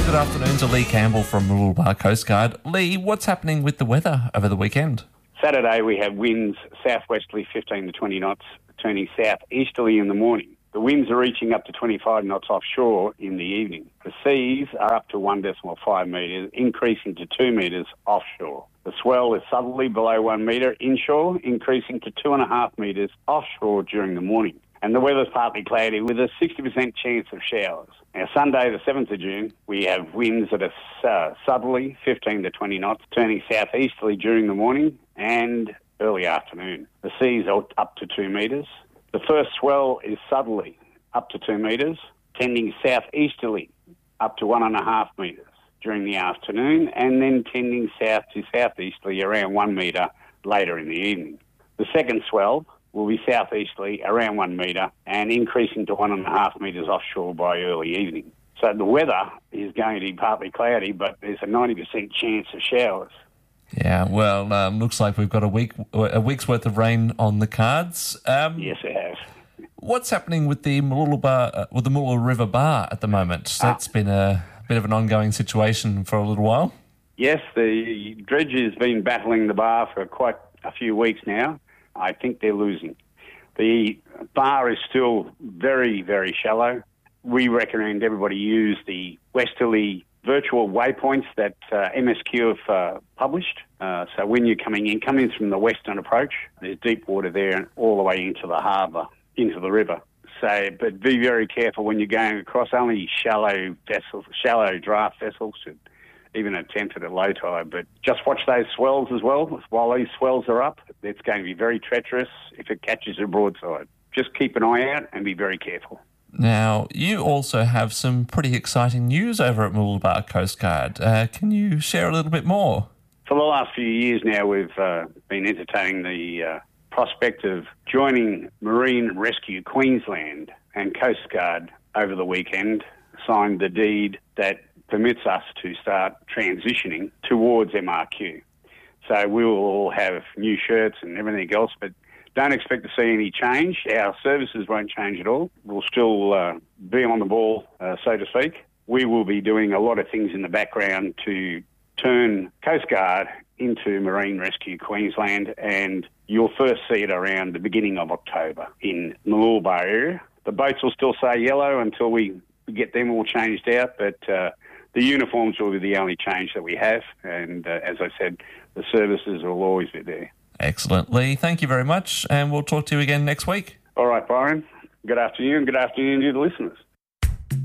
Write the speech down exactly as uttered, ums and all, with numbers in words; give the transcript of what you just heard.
Good afternoon to Lee Campbell from Mooloolaba Coast Guard. Lee, what's happening with the weather over the weekend? Saturday we have winds southwesterly fifteen to twenty knots, turning southeasterly in the morning. The winds are reaching up to twenty-five knots offshore in the evening. The seas are up to one decimal five metres, increasing to two metres offshore. The swell is southerly below one metre inshore, increasing to two and a half metres offshore during the morning. And the weather's partly cloudy with a sixty percent chance of showers. Now, Sunday, the seventh of June, we have winds that are uh, southerly, fifteen to twenty knots, turning southeasterly during the morning and early afternoon. The seas are up to two metres. The first swell is southerly, up to two metres, tending southeasterly, up to one and a half metres during the afternoon, and then tending south to southeasterly around one metre later in the evening. The second swell will be southeasterly around one metre and increasing to one and a half metres offshore by early evening. So the weather is going to be partly cloudy, but there's a ninety percent chance of showers. Yeah, well, um, looks like we've got a week, a week's worth of rain on the cards. Um, Yes, it has. What's happening with the Mooloolaba, uh, with the Mooloolaba River Bar at the moment? That's been a bit of an ongoing situation for a little while. Yes, the dredge has been battling the bar for quite a few weeks now. I think they're losing. The bar is still very, very shallow. We recommend everybody use the westerly virtual waypoints that uh, M S Q have uh, published. Uh, so when you're coming in, come in from the western approach, there's deep water there and all the way into the harbour, into the river. So, but be very careful when you're going across. Only shallow vessels, shallow draft vessels should even attempt it at low tide. But just watch those swells as well. While these swells are up, it's going to be very treacherous if it catches a broadside. Just keep an eye out and be very careful. Now, you also have some pretty exciting news over at Mooloolaba Coast Guard. Uh, can you share a little bit more? For the last few years now, we've uh, been entertaining the uh, prospect of joining Marine Rescue Queensland and Coast Guard over the weekend, signed the deed that permits us to start transitioning towards M R Q. So we will all have new shirts and everything else, but don't expect to see any change. Our services won't change at all. We'll still uh, be on the ball, uh, so to speak. We will be doing a lot of things in the background to turn Coast Guard into Marine Rescue Queensland, and you'll first see it around the beginning of October in Mooloolaba area. The boats will still say yellow until we get them all changed out, but uh, the uniforms will be the only change that we have, and uh, as I said, the services will always be there. Excellent. Lee, thank you very much, and we'll talk to you again next week. All right, Byron. Good afternoon. Good afternoon to the listeners.